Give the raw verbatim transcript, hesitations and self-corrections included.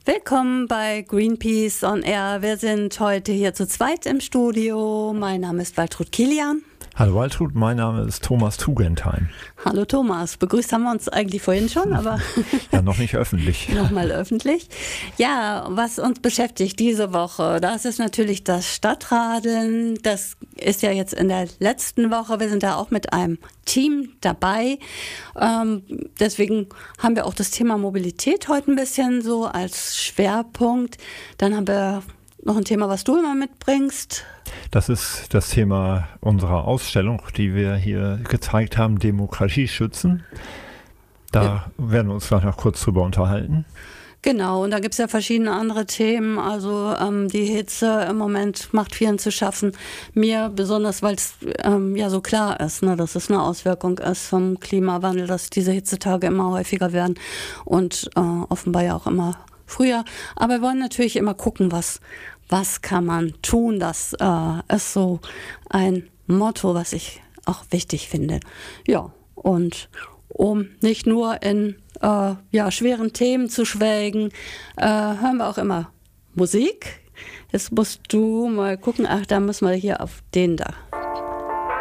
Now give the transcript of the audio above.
Willkommen bei Greenpeace on Air. Wir sind heute hier zu zweit im Studio. Mein Name ist Waltrud Kilian. Hallo Waltrud, mein Name ist Thomas Tugendheim. Hallo Thomas, begrüßt haben wir uns eigentlich vorhin schon, aber ja, noch nicht öffentlich. Nochmal öffentlich. Ja, was uns beschäftigt diese Woche, das ist natürlich das Stadtradeln. Das ist ja jetzt in der letzten Woche. Wir sind da auch mit einem Team dabei. Ähm, deswegen haben wir auch das Thema Mobilität heute ein bisschen so als Schwerpunkt. Dann haben wir noch ein Thema, was du immer mitbringst. Das ist das Thema unserer Ausstellung, die wir hier gezeigt haben, Demokratie schützen. Da ja. werden wir uns gleich noch kurz drüber unterhalten. Genau, und da gibt es ja verschiedene andere Themen. Also ähm, die Hitze im Moment macht vielen zu schaffen. Mir besonders, weil es ähm, ja so klar ist, ne, dass es eine Auswirkung ist vom Klimawandel, dass diese Hitzetage immer häufiger werden und äh, offenbar ja auch immer früher. Aber wir wollen natürlich immer gucken, was, was kann man tun. Das äh, ist so ein Motto, was ich auch wichtig finde. Ja, und um nicht nur in äh, ja, schweren Themen zu schwelgen, äh, hören wir auch immer Musik. Jetzt musst du mal gucken, ach, da müssen wir hier auf den da.